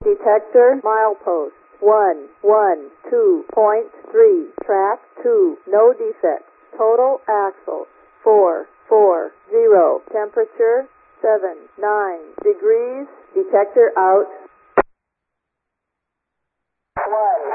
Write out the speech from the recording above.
Detector milepost 112.3. Track 2. No defects. Total axles 440. Temperature 79 degrees. Detector out. 1.